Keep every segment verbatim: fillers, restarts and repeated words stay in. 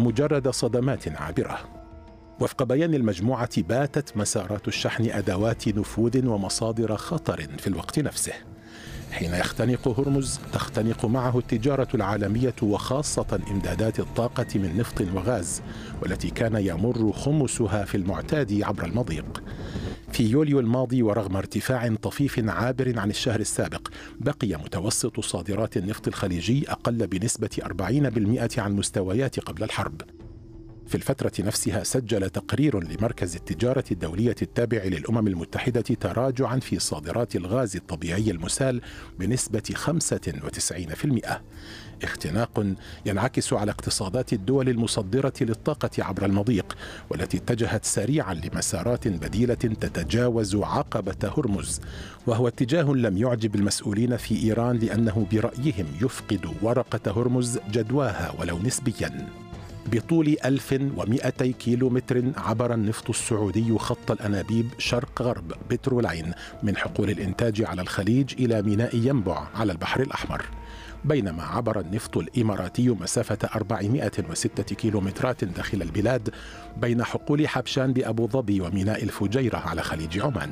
مجرد صدمات عابرة. وفق بيان المجموعة باتت مسارات الشحن أدوات نفوذ ومصادر خطر في الوقت نفسه. حين يختنق هرمز تختنق معه التجارة العالمية وخاصة إمدادات الطاقة من نفط وغاز، والتي كان يمر خمسها في المعتاد عبر المضيق. في يوليو الماضي ورغم ارتفاع طفيف عابر عن الشهر السابق، بقي متوسط صادرات النفط الخليجي أقل بنسبة أربعين بالمئة عن مستويات قبل الحرب. في الفترة نفسها سجل تقرير لمركز التجارة الدولية التابع للأمم المتحدة تراجعا في صادرات الغاز الطبيعي المسال بنسبة خمسة وتسعين بالمئة، اختناق ينعكس على اقتصادات الدول المصدرة للطاقة عبر المضيق، والتي اتجهت سريعا لمسارات بديلة تتجاوز عقبة هرمز، وهو اتجاه لم يعجب المسؤولين في إيران لأنه برأيهم يفقد ورقة هرمز جدواها ولو نسبيا. بطول ألف ومئتي كيلو متر عبر النفط السعودي خط الأنابيب شرق غرب بترولين من حقول الإنتاج على الخليج إلى ميناء ينبع على البحر الأحمر، بينما عبر النفط الإماراتي مسافة أربعمئة وستة كيلومترات داخل البلاد بين حقول حبشان بأبو ظبي وميناء الفجيرة على خليج عمان.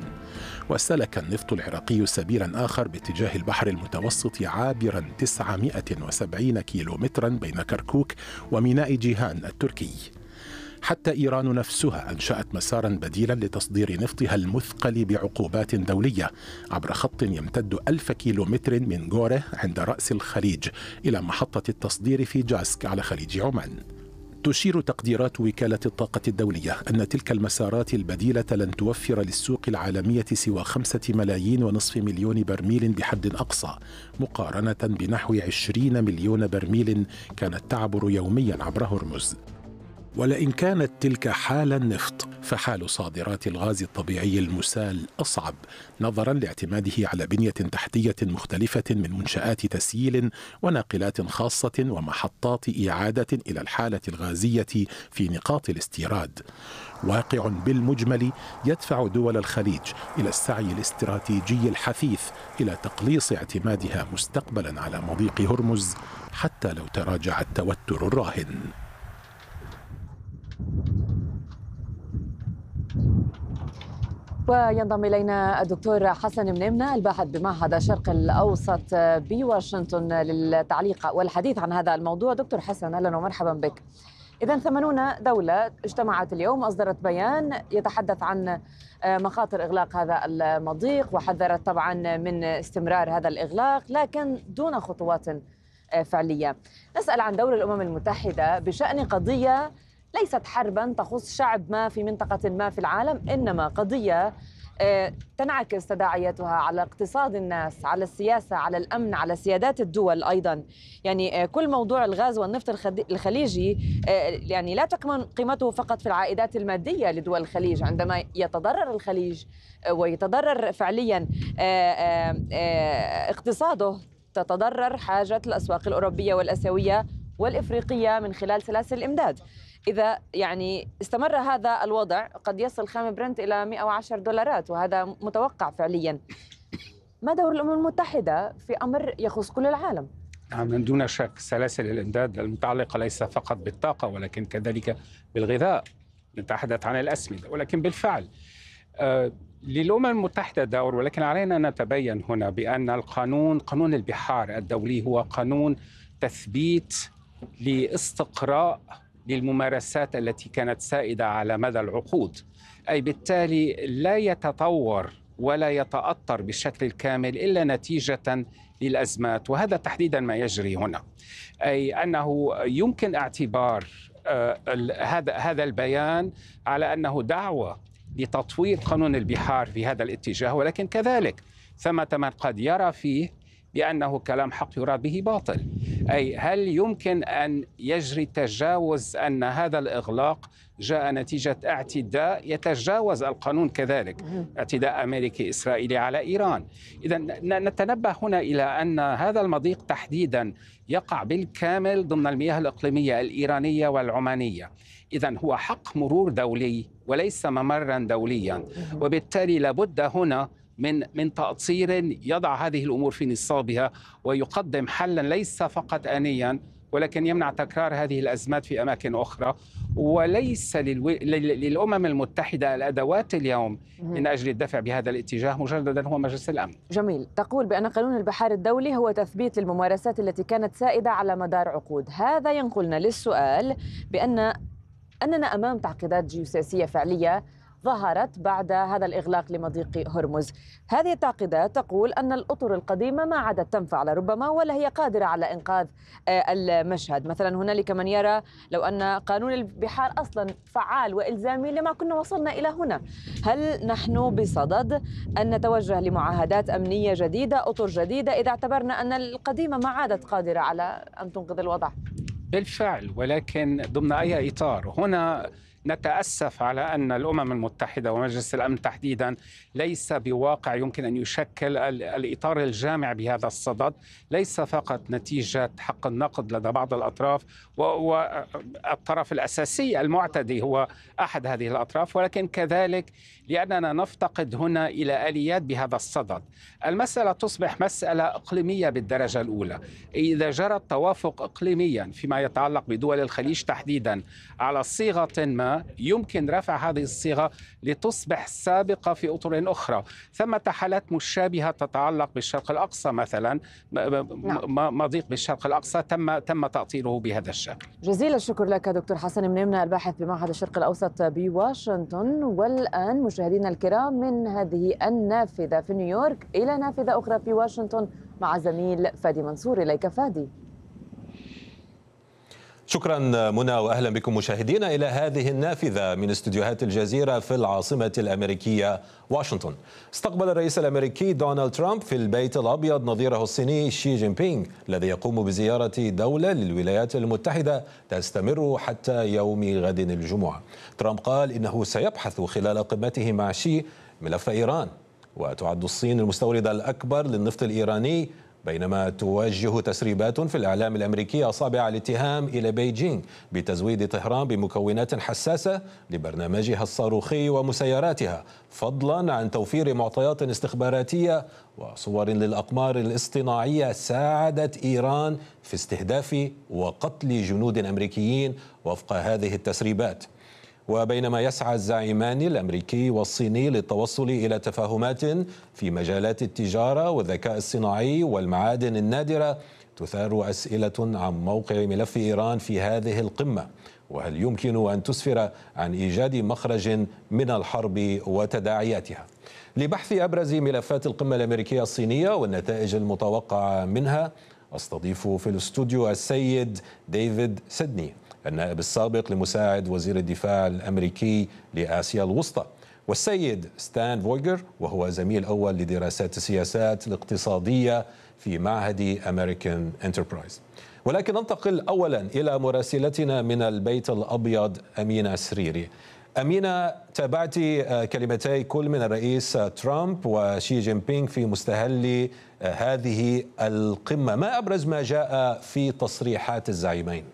وسلك النفط العراقي سبيلا آخر باتجاه البحر المتوسط عابرا تسعمئة وسبعين كيلومترا بين كركوك وميناء جيهان التركي. حتى إيران نفسها أنشأت مسارا بديلا لتصدير نفطها المثقل بعقوبات دولية عبر خط يمتد ألف كيلومتر من غوره عند رأس الخليج إلى محطة التصدير في جاسك على خليج عمان. تشير تقديرات وكالة الطاقة الدولية أن تلك المسارات البديلة لن توفر للسوق العالمية سوى خمسة ملايين ونصف مليون برميل بحد أقصى، مقارنة بنحو عشرين مليون برميل كانت تعبر يوميا عبر هرمز. ولئن كانت تلك حال النفط، فحال صادرات الغاز الطبيعي المسال أصعب، نظرا لاعتماده على بنية تحتية مختلفة من منشآت تسييل وناقلات خاصة ومحطات إعادة إلى الحالة الغازية في نقاط الاستيراد. واقع بالمجمل يدفع دول الخليج إلى السعي الاستراتيجي الحثيث إلى تقليص اعتمادها مستقبلا على مضيق هرمز حتى لو تراجع التوتر الراهن. وينضم إلينا الدكتور حسن منيمنة الباحث بمعهد الشرق الأوسط بواشنطن للتعليق والحديث عن هذا الموضوع. دكتور حسن، أهلا ومرحبا بك. إذن ثمانون دولة اجتمعت اليوم، أصدرت بيان يتحدث عن مخاطر إغلاق هذا المضيق، وحذرت طبعا من استمرار هذا الإغلاق لكن دون خطوات فعلية. نسأل عن دور الأمم المتحدة بشأن قضية ليست حربا تخص شعب ما في منطقة ما في العالم، إنما قضية تنعكس تداعياتها على اقتصاد الناس، على السياسة، على الأمن، على سيادات الدول أيضا. يعني كل موضوع الغاز والنفط الخليجي يعني لا تكمن قيمته فقط في العائدات المادية لدول الخليج. عندما يتضرر الخليج ويتضرر فعليا اقتصاده، تتضرر حاجة الأسواق الأوروبية والآسيوية والإفريقية من خلال سلاسل الإمداد. إذا يعني استمر هذا الوضع قد يصل خام برنت إلى مئة وعشرة دولارات، وهذا متوقع فعليا. ما دور الأمم المتحدة في أمر يخص كل العالم؟ من دون شك سلاسل الإمداد المتعلقة ليس فقط بالطاقة ولكن كذلك بالغذاء، نتحدث عن الأسمدة، ولكن بالفعل آه للأمم المتحدة دور، ولكن علينا أن نتبين هنا بأن القانون قانون البحار الدولي هو قانون تثبيت لاستقراء للممارسات التي كانت سائدة على مدى العقود، أي بالتالي لا يتطور ولا يتأطر بالشكل الكامل إلا نتيجة للأزمات، وهذا تحديدا ما يجري هنا. أي أنه يمكن اعتبار هذا هذا البيان على أنه دعوة لتطوير قانون البحار في هذا الاتجاه، ولكن كذلك ثمة من قد يرى فيه بأنه كلام حق يراد به باطل. أي هل يمكن أن يجري تجاوز أن هذا الإغلاق جاء نتيجة اعتداء يتجاوز القانون كذلك، اعتداء أمريكي إسرائيلي على إيران؟ إذن نتنبه هنا إلى أن هذا المضيق تحديدا يقع بالكامل ضمن المياه الإقليمية الإيرانية والعمانية، إذن هو حق مرور دولي وليس ممرا دوليا، وبالتالي لابد هنا من من تأطير يضع هذه الأمور في نصابها ويقدم حلا ليس فقط آنيا ولكن يمنع تكرار هذه الأزمات في أماكن أخرى. وليس للو... للأمم المتحدة الأدوات اليوم من أجل الدفع بهذا الاتجاه، مجددا هو مجلس الأمن. جميل. تقول بأن قانون البحار الدولي هو تثبيت للممارسات التي كانت سائدة على مدار عقود. هذا ينقلنا للسؤال بأن أننا أمام تعقيدات جيوسياسية فعلية ظهرت بعد هذا الإغلاق لمضيق هرمز. هذه التعقيدات تقول أن الأطر القديمة ما عادت تنفع لربما، ولا هي قادرة على إنقاذ المشهد. مثلا هنالك من يرى لو أن قانون البحار أصلا فعال وإلزامي لما كنا وصلنا إلى هنا. هل نحن بصدد أن نتوجه لمعاهدات أمنية جديدة، أطر جديدة، إذا اعتبرنا أن القديمة ما عادت قادرة على أن تنقذ الوضع؟ بالفعل، ولكن ضمن أي إطار؟ هنا نتأسف على أن الأمم المتحدة ومجلس الأمن تحديدا ليس بواقع يمكن أن يشكل الإطار الجامع بهذا الصدد، ليس فقط نتيجة حق النقد لدى بعض الأطراف، والطرف الأساسي المعتدي هو أحد هذه الأطراف، ولكن كذلك لأننا نفتقد هنا إلى آليات بهذا الصدد. المسألة تصبح مسألة إقليمية بالدرجة الأولى. إذا جرى التوافق إقليميا فيما يتعلق بدول الخليج تحديدا على صيغة ما، يمكن رفع هذه الصيغة لتصبح سابقة في أطر أخرى. ثمة حالات مشابهة تتعلق بالشرق الأقصى مثلا، مضيق بالشرق الأقصى تم تم تأطيره بهذا الشكل. جزيل الشكر لك دكتور حسن منيمنة، الباحث بمعهد الشرق الأوسط بواشنطن. والآن مشاهدينا الكرام، من هذه النافذة في نيويورك إلى نافذة أخرى في واشنطن مع زميل فادي منصور. إليك فادي. شكرا منى، وأهلا بكم مشاهدينا إلى هذه النافذة من استديوهات الجزيرة في العاصمة الأمريكية واشنطن. استقبل الرئيس الأمريكي دونالد ترامب في البيت الأبيض نظيره الصيني شي جين بينغ، الذي يقوم بزيارة دولة للولايات المتحدة تستمر حتى يوم غد الجمعة. ترامب قال إنه سيبحث خلال قمته مع شي ملف إيران، وتعد الصين المستورد الأكبر للنفط الإيراني، بينما توجه تسريبات في الإعلام الأمريكي أصابع الاتهام إلى بيجينغ بتزويد طهران بمكونات حساسة لبرنامجها الصاروخي ومسيراتها، فضلا عن توفير معطيات استخباراتية وصور للأقمار الاصطناعية ساعدت إيران في استهداف وقتل جنود أمريكيين وفق هذه التسريبات. وبينما يسعى الزعيمان الأمريكي والصيني للتوصل إلى تفاهمات في مجالات التجارة والذكاء الصناعي والمعادن النادرة، تثار أسئلة عن موقع ملف إيران في هذه القمة، وهل يمكن أن تسفر عن إيجاد مخرج من الحرب وتداعياتها. لبحث أبرز ملفات القمة الأمريكية الصينية والنتائج المتوقعة منها، أستضيف في الاستوديو السيد ديفيد سيدني، النائب السابق لمساعد وزير الدفاع الأمريكي لآسيا الوسطى، والسيد ستان فويجر، وهو زميل أول لدراسات السياسات الاقتصادية في معهد أمريكان انتربرايز. ولكن ننتقل أولا إلى مراسلتنا من البيت الأبيض أمينة سريري. أمينة، تابعت كلمتي كل من الرئيس ترامب وشي جين بينغ في مستهل هذه القمة، ما أبرز ما جاء في تصريحات الزعيمين؟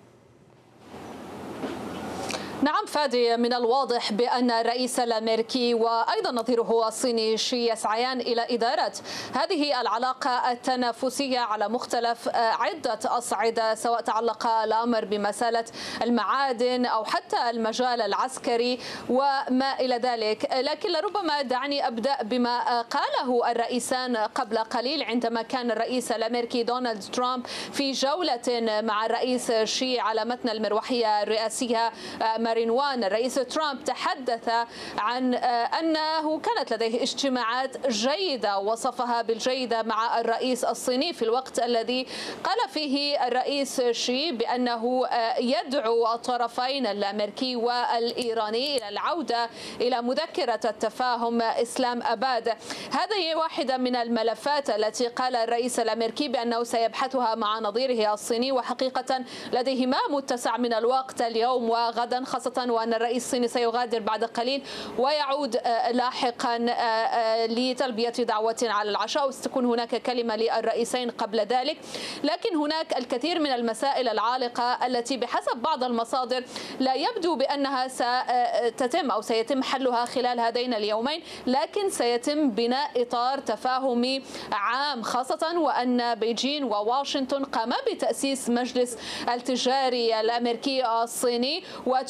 نعم فادي، من الواضح بأن الرئيس الأمريكي وأيضا نظيره الصيني شي يسعيان إلى إدارة هذه العلاقة التنافسية على مختلف عدة أصعدة، سواء تعلق الأمر بمسألة المعادن أو حتى المجال العسكري وما إلى ذلك. لكن لربما دعني أبدأ بما قاله الرئيسان قبل قليل عندما كان الرئيس الأمريكي دونالد ترامب في جولة مع الرئيس شي على متن المروحية الرئاسية مارينوان. الرئيس ترامب تحدث عن أنه كانت لديه اجتماعات جيدة وصفها بالجيدة مع الرئيس الصيني، في الوقت الذي قال فيه الرئيس شي بأنه يدعو الطرفين الأمريكي والإيراني إلى العودة إلى مذكرة التفاهم إسلام أباد. هذه واحدة من الملفات التي قال الرئيس الأمريكي بأنه سيبحثها مع نظيره الصيني، وحقيقة لديهما متسع من الوقت اليوم وغدا، خاصة خاصة وأن الرئيس الصيني سيغادر بعد قليل ويعود لاحقا لتلبية دعوة على العشاء، وستكون هناك كلمة للرئيسين قبل ذلك. لكن هناك الكثير من المسائل العالقة التي بحسب بعض المصادر لا يبدو بأنها ستتم أو سيتم حلها خلال هذين اليومين، لكن سيتم بناء إطار تفاهمي عام، خاصة وأن بيجين وواشنطن قاما بتأسيس مجلس التجاري الأمريكي الصيني.